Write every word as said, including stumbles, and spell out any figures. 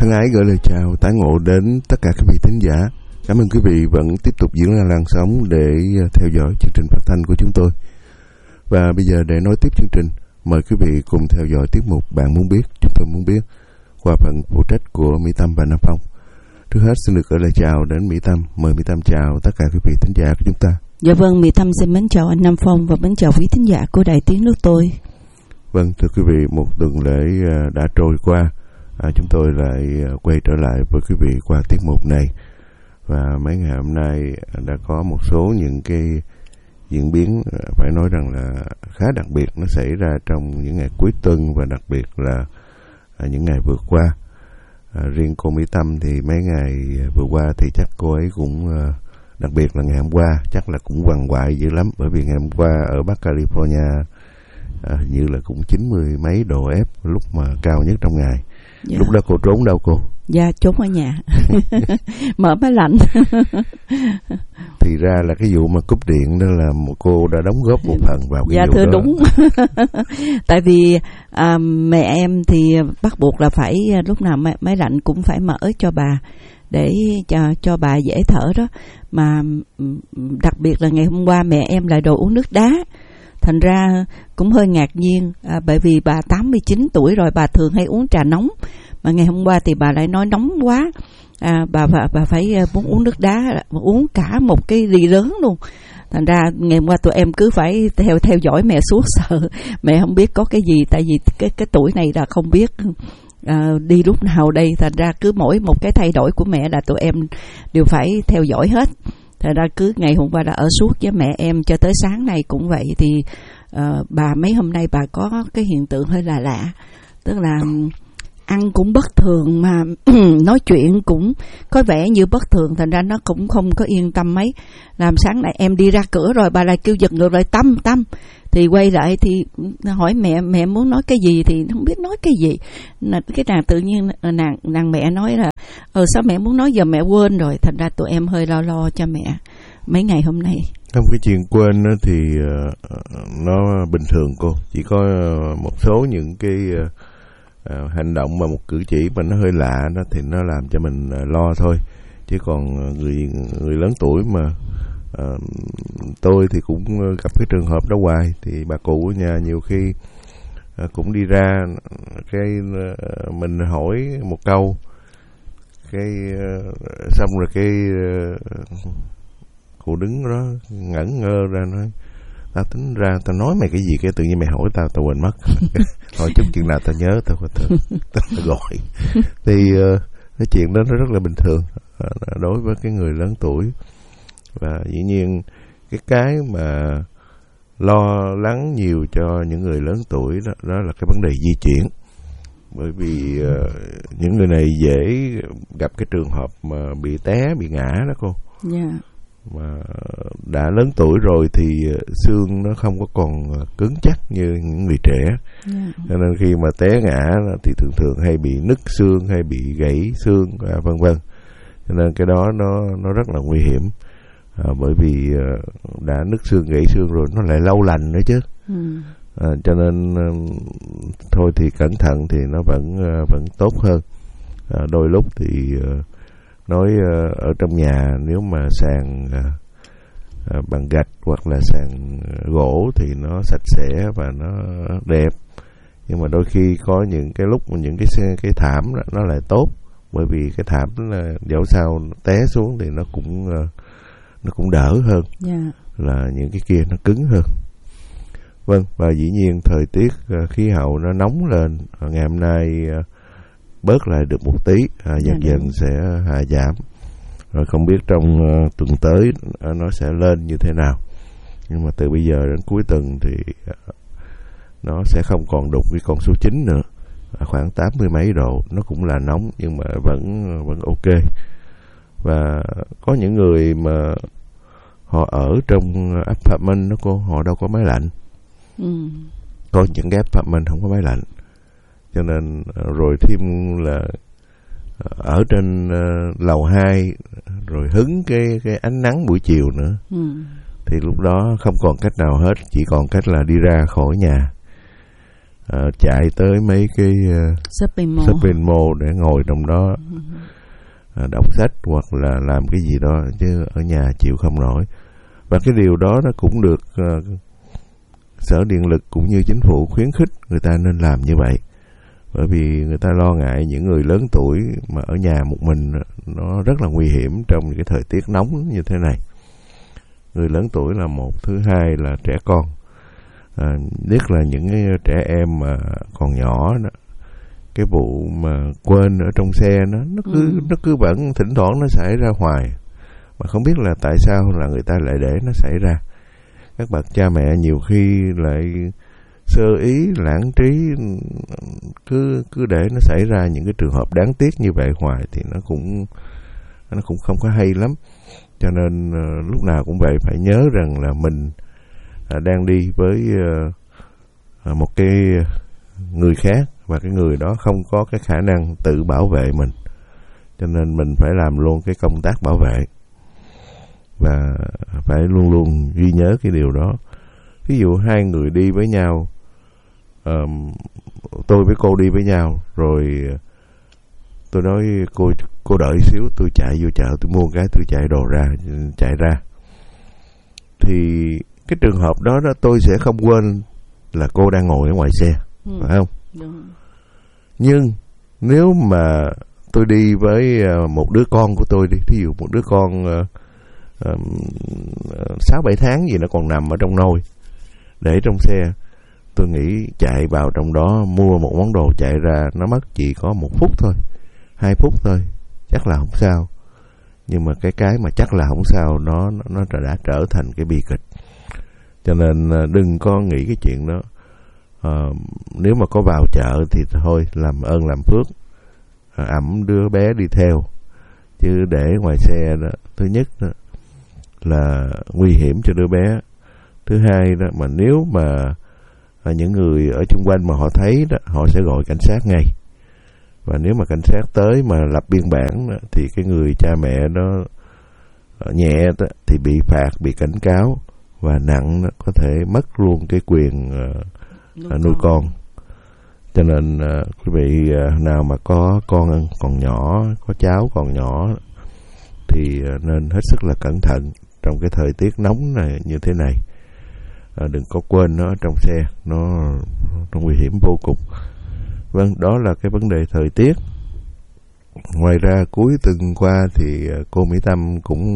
Thân ái gửi lời chào tái ngộ đến tất cả các vị thính giả. Cảm ơn quý vị vẫn tiếp tục giữ lan làn sóng để theo dõi chương trình phát thanh của chúng tôi. Và bây giờ để nói tiếp chương trình, mời quý vị cùng theo dõi tiết mục Bạn Muốn Biết, Chúng Tôi Muốn Biết qua phần phụ trách của Mỹ Tâm và Nam Phong. Trước hết xin được gửi lời chào đến Mỹ Tâm. Mời Mỹ Tâm chào tất cả quý vị thính giả của chúng ta. Dạ vâng, Mỹ Tâm xin mến chào anh Nam Phong và mến chào quý thính giả của Đài Tiếng Nước Tôi. Vâng, thưa quý vị, một tuần lễ đã trôi qua. À, chúng tôi lại quay trở lại với quý vị qua tiết mục này. Và mấy ngày hôm nay đã có một số những cái diễn biến phải nói rằng là khá đặc biệt nó xảy ra trong những ngày cuối tuần và đặc biệt là à, những ngày vừa qua. À, riêng cô Mỹ Tâm thì mấy ngày vừa qua thì chắc cô ấy cũng à, đặc biệt là ngày hôm qua chắc là cũng quằn quại dữ lắm, bởi vì ngày hôm qua ở Bắc California à, hình như là cũng chín mươi mấy độ F lúc mà cao nhất trong ngày. Dạ. Lúc đó cô trốn đâu cô? Dạ trốn ở nhà mở máy lạnh. Thì ra là cái vụ mà cúp điện đó là một cô đã đóng góp một phần vào cái dạ, vụ thưa đó. Đúng. Tại vì à, mẹ em thì bắt buộc là phải lúc nào máy, máy lạnh cũng phải mở cho bà để cho cho bà dễ thở đó. Mà đặc biệt là ngày hôm qua mẹ em lại đồ uống nước đá. Thành ra cũng hơi ngạc nhiên à, bởi vì bà tám mươi chín tuổi rồi, bà thường hay uống trà nóng. Mà ngày hôm qua thì bà lại nói nóng quá, à, bà, bà bà phải muốn uống nước đá, uống cả một cái ly lớn luôn. Thành ra ngày hôm qua tụi em cứ phải theo theo dõi mẹ suốt, sợ mẹ không biết có cái gì, tại vì cái cái tuổi này là không biết à, đi lúc nào đây. Thành ra cứ mỗi một cái thay đổi của mẹ là tụi em đều phải theo dõi hết. Thành ra cứ ngày hôm qua đã ở suốt với mẹ em cho tới sáng nay cũng vậy. Thì uh, bà mấy hôm nay bà có cái hiện tượng hơi là lạ, tức là ăn cũng bất thường mà nói chuyện cũng có vẻ như bất thường. Thành ra nó cũng không có yên tâm mấy. Làm sáng nay em đi ra cửa rồi bà lại kêu giật ngược lại Tâm Tâm, thì quay lại thì hỏi mẹ mẹ muốn nói cái gì thì không biết nói cái gì. Cái nàng tự nhiên nàng nàng mẹ nói là ờ sao mẹ muốn nói giờ mẹ quên rồi. Thành ra tụi em hơi lo lo cho mẹ mấy ngày hôm nay. Trong cái chuyện quên thì uh, nó bình thường cô, chỉ có uh, một số những cái uh, uh, hành động và một cử chỉ mà nó hơi lạ đó thì nó làm cho mình uh, lo thôi. Chứ còn uh, người người lớn tuổi mà uh, tôi thì cũng gặp cái trường hợp đó hoài. Thì bà cụ ở nhà nhiều khi uh, cũng đi ra cái uh, mình hỏi một câu cái uh, xong rồi cái uh, cô đứng đó ngẩn ngơ ra nói tao tính ra tao nói mày cái gì, cái tự nhiên mày hỏi tao tao quên mất. Hỏi chút chừng nào tao nhớ tao tao, tao, tao gọi. Thì uh, cái chuyện đó nó rất là bình thường uh, đối với cái người lớn tuổi. Và dĩ nhiên cái cái mà lo lắng nhiều cho những người lớn tuổi đó, đó là cái vấn đề di chuyển. Bởi vì uh, những người này dễ gặp cái trường hợp mà bị té, bị ngã đó cô. Dạ. Yeah. Mà đã lớn tuổi rồi thì xương nó không có còn cứng chắc như những người trẻ. Yeah. Cho nên khi mà té ngã thì thường thường hay bị nứt xương hay bị gãy xương à, vân vân. Cho nên cái đó nó nó rất là nguy hiểm. À, bởi vì đã nứt xương gãy xương rồi nó lại lâu lành nữa chứ. Mm. À, cho nên thôi thì cẩn thận thì nó vẫn vẫn tốt hơn. À, đôi lúc thì nói uh, ở trong nhà nếu mà sàn uh, uh, bằng gạch hoặc là sàn gỗ thì nó sạch sẽ và nó đẹp, nhưng mà đôi khi có những cái lúc mà những cái cái thảm đó, nó lại tốt, bởi vì cái thảm là dẫu sao té xuống thì nó cũng uh, nó cũng đỡ hơn. Yeah. Là những cái kia nó cứng hơn. Vâng, và dĩ nhiên thời tiết uh, khí hậu nó nóng lên. Ngày hôm nay uh, bớt lại được một tí, à, dần dạ, dần sẽ hạ giảm. Rồi không biết trong uh, tuần tới uh, nó sẽ lên như thế nào. Nhưng mà từ bây giờ đến cuối tuần thì uh, nó sẽ không còn đụng cái con số chín nữa. À, khoảng tám mươi mấy độ, nó cũng là nóng nhưng mà vẫn vẫn ok. Và có những người mà họ ở trong apartment đó cô, họ đâu có máy lạnh. Ừ. Có những cái apartment không có máy lạnh. Cho nên rồi thêm là ở trên uh, lầu hai rồi hứng cái cái ánh nắng buổi chiều nữa. Ừ. Thì lúc đó không còn cách nào hết, chỉ còn cách là đi ra khỏi nhà. uh, chạy tới mấy cái uh, shopping mall. shopping mall để ngồi trong đó uh, đọc sách hoặc là làm cái gì đó, chứ ở nhà chịu không nổi. Và cái điều đó nó cũng được uh, Sở Điện lực cũng như chính phủ khuyến khích người ta nên làm như vậy, bởi vì người ta lo ngại những người lớn tuổi mà ở nhà một mình nó rất là nguy hiểm trong cái thời tiết nóng như thế này. Người lớn tuổi là một, thứ hai là trẻ con, à, nhất là những cái trẻ em mà còn nhỏ đó. Cái vụ mà quên ở trong xe nó nó cứ ừ. nó cứ vẫn thỉnh thoảng nó xảy ra hoài, mà không biết là tại sao là người ta lại để nó xảy ra. Các bậc cha mẹ nhiều khi lại sơ ý, lãng trí, cứ cứ để nó xảy ra những cái trường hợp đáng tiếc như vậy hoài thì nó cũng nó cũng không có hay lắm. Cho nên uh, lúc nào cũng vậy, phải nhớ rằng là mình uh, đang đi với uh, một cái người khác, và cái người đó không có cái khả năng tự bảo vệ mình, cho nên mình phải làm luôn cái công tác bảo vệ, và phải luôn luôn ghi nhớ cái điều đó. Ví dụ hai người đi với nhau, um, tôi với cô đi với nhau, rồi tôi nói cô cô đợi xíu, tôi chạy vô chợ tôi mua cái, tôi chạy đồ ra chạy ra thì cái trường hợp đó đó tôi sẽ không quên là cô đang ngồi ở ngoài xe, ừ. phải không? Đúng. Nhưng nếu mà tôi đi với một đứa con của tôi đi, ví dụ một đứa con sáu bảy tháng gì nó còn nằm ở trong nôi để trong xe, tôi nghĩ chạy vào trong đó mua một món đồ chạy ra nó mất chỉ có một phút thôi, hai phút thôi, chắc là không sao. Nhưng mà cái cái mà chắc là không sao nó nó đã trở thành cái bi kịch. Cho nên đừng có nghĩ cái chuyện đó. À, nếu mà có vào chợ thì thôi làm ơn làm phước, à, ẵm đứa bé đi theo, chứ để ngoài xe đó, thứ nhất đó, là nguy hiểm cho đứa bé. Thứ hai đó, mà nếu mà à, những người ở xung quanh mà họ thấy đó, họ sẽ gọi cảnh sát ngay. Và nếu mà cảnh sát tới mà lập biên bản đó, thì cái người cha mẹ đó nhẹ đó, thì bị phạt, bị cảnh cáo, và nặng đó, có thể mất luôn cái quyền uh, nuôi con. Cho nên uh, quý vị uh, nào mà có con còn nhỏ, có cháu còn nhỏ thì uh, nên hết sức là cẩn thận trong cái thời tiết nóng này như thế này. Uh, đừng có quên nó trong xe, nó, nó nguy hiểm vô cùng. Vâng, đó là cái vấn đề thời tiết. Ngoài ra cuối tuần qua thì uh, cô Mỹ Tâm cũng